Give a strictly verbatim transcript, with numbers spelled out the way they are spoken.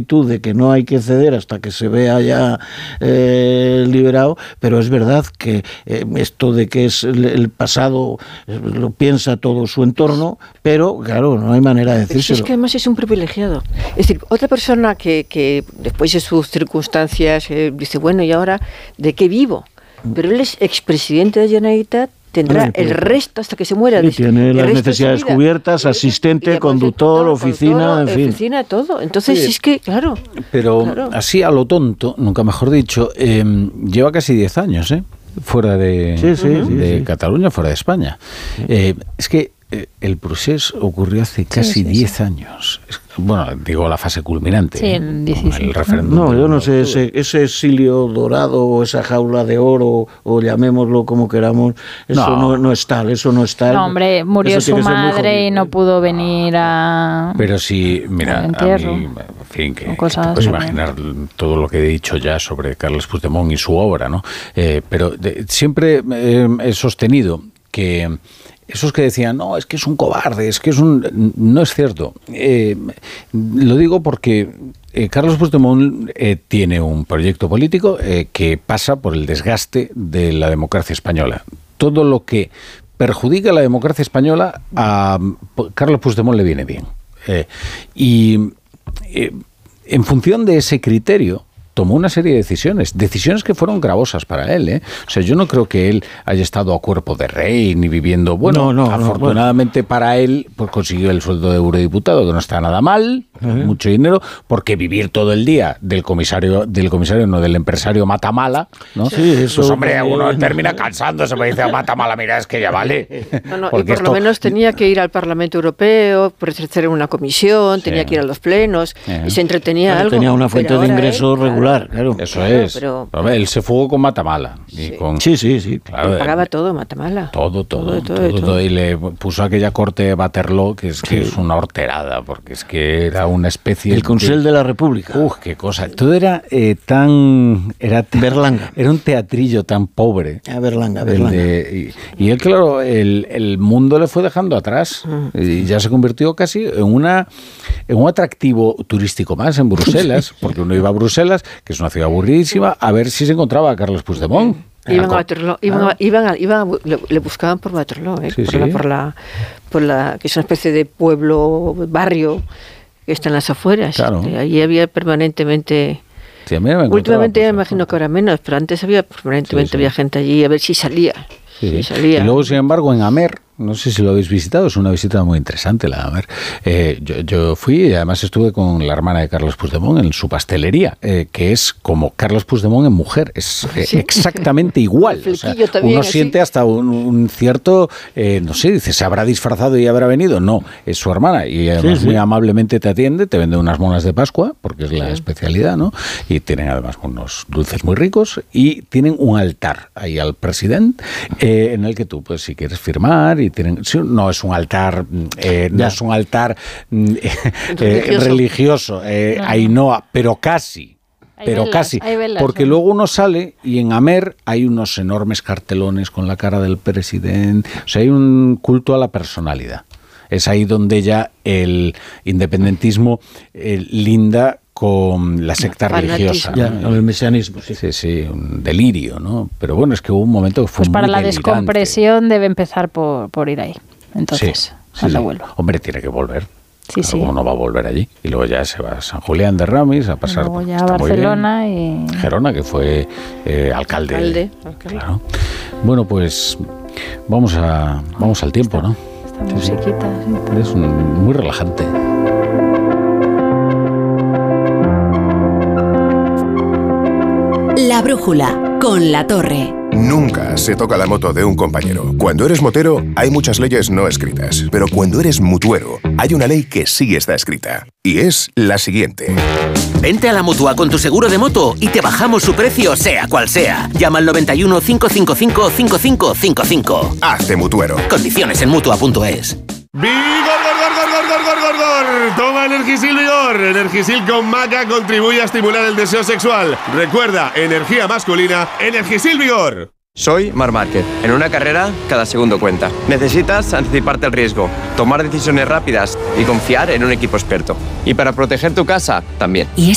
actitud de que no hay que ceder hasta que se vea ya eh, liberado, pero es verdad que eh, esto de que es el, el pasado eh, lo piensa todo su entorno, pero claro, no hay manera de decírselo. Es que además es un privilegiado. Es decir, otra persona que, que después de sus circunstancias eh, dice, bueno, ¿y ahora de qué vivo? Pero él es expresidente de la Generalitat, tendrá Ay, el resto hasta que se muera. Sí, tiene las necesidades cubiertas, asistente, conductor, todo, oficina, en fin. Oficina, todo. Entonces, sí. es que, claro. Pero claro. así a lo tonto, nunca mejor dicho, eh, lleva casi diez años, ¿eh? Fuera de, sí, sí, de sí, Cataluña, fuera de España. Sí. Eh, es que eh, el procés ocurrió hace casi sí, sí, diez sí. años. Es, bueno, digo la fase culminante. Sí, el diecisiete. El referéndum. No, yo no sé, ese, ese exilio dorado o esa jaula de oro, o llamémoslo como queramos, eso no, no, no es tal, eso no es tal. No, hombre, murió su madre y no pudo venir a... Pero sí, mira, a mí, en fin, que, que te puedes imaginar todo lo que he dicho ya sobre Carles Puigdemont y su obra, ¿no? Eh, pero de, siempre eh, he sostenido que esos que decían, no, es que es un cobarde, es que es un... No es cierto. Eh, lo digo porque eh, Carles Puigdemont eh, tiene un proyecto político eh, que pasa por el desgaste de la democracia española. Todo lo que perjudica a la democracia española, a Carles Puigdemont le viene bien. Eh, y eh, en función de ese criterio, tomó una serie de decisiones, decisiones que fueron gravosas para él, ¿eh? O sea, yo no creo que él haya estado a cuerpo de rey ni viviendo... Bueno, no, no, afortunadamente no, bueno. para él pues consiguió el sueldo de eurodiputado, que no está nada mal, uh-huh. mucho dinero, porque vivir todo el día del comisario, del comisario no, del empresario Matamala, ¿no? Sí, eso... Pues hombre, uno termina cansándose, me dice, Matamala, mira, es que ya vale. No, no, y por esto... lo menos tenía que ir al Parlamento Europeo, pertenecer en una comisión, sí. tenía que ir a los plenos, uh-huh. y se entretenía bueno, algo. Tenía una fuente de ingresos regular. Claro. Eso es. Pero, pero, él se fugó con Matamala. Sí, y con, sí, sí. sí. Claro, pagaba todo Matamala. Todo, todo, todo, todo, todo, todo. Y le puso aquella corte Waterloo, que es que sí. es una horterada, porque es que era una especie... El Consell de, de la República. Uf, qué cosa. Todo era eh, tan... Era tan, Berlanga. Era un teatrillo tan pobre. Ah, Berlanga, Berlanga. De, y, y él, claro, el, el mundo le fue dejando atrás. Mm. Y ya se convirtió casi en, una, en un atractivo turístico más en Bruselas, porque uno iba a Bruselas, que es una ciudad aburridísima, a ver si se encontraba a Carles Puigdemont. Iban a Waterloo, iban a, iban a, iban a, le, le buscaban por Waterloo, ¿eh? sí, por, sí. La, por, la, por la que es una especie de pueblo, barrio que está en las afueras. Claro. Allí había permanentemente... Sí, a mí me últimamente me imagino que ahora menos, pero antes había permanentemente sí, sí. había gente allí a ver si salía. Sí. Si salía. Y luego, sin embargo, en Amer, no sé si lo habéis visitado, es una visita muy interesante la de Amer. Eh, yo, yo fui y además estuve con la hermana de Carles Puigdemont en su pastelería, eh, que es como Carles Puigdemont en mujer, es eh, ¿sí? exactamente igual. O sea, uno así. siente hasta un, un cierto, eh, no sé, dice, ¿se habrá disfrazado y habrá venido? No, es su hermana y además sí, sí. muy amablemente te atiende, te vende unas monas de Pascua, porque es la sí. especialidad, ¿no? Y tienen además unos dulces muy ricos y tienen un altar ahí al presidente eh, en el que tú, pues si quieres firmar y tienen, no es un altar, eh, no es un altar eh, religioso, religioso eh, no, no. Ainhoa, pero casi. Hay pero velas, casi, velas, porque ¿no? luego uno sale y en Amer hay unos enormes cartelones con la cara del presidente, o sea, hay un culto a la personalidad. Es ahí donde ya el independentismo eh, linda con la secta Fanatismo. religiosa. Ya, ¿no? El mesianismo, sí. Sí, sí, un delirio, ¿no? Pero bueno, es que hubo un momento que fue pues muy para la delirante. descompresión debe empezar por, por ir ahí. Entonces, sí, a sí, la sí. vuelvo. Hombre, tiene que volver. Sí, claro, sí. ¿cómo no va a volver allí? Y luego ya se va a San Julián de Ramis a pasar luego por ya a Barcelona y... Gerona, que fue eh, alcalde. Alcalde, alcalde. Claro. Bueno, pues vamos a vamos al tiempo, esta, ¿no? Esta sí, musiquita. Sí. Sí, es un, muy relajante. La brújula, con La Torre. Nunca se toca la moto de un compañero. Cuando eres motero, hay muchas leyes no escritas. Pero cuando eres mutuero, hay una ley que sí está escrita. Y es la siguiente. Vente a la Mutua con tu seguro de moto y te bajamos su precio, sea cual sea. Llama al noventa y uno, cinco cinco cinco, cinco cinco cinco cinco. Hazte mutuero. Condiciones en Mutua punto es. ¡Vigor, gor, gor, gor, gor, gor, gor, gor! Toma Energisil Vigor. Energisil con maca contribuye a estimular el deseo sexual. Recuerda, energía masculina, Energisil Vigor. Soy Marc Márquez. En una carrera, cada segundo cuenta. Necesitas anticiparte al riesgo, tomar decisiones rápidas y confiar en un equipo experto. Y para proteger tu casa, también. Y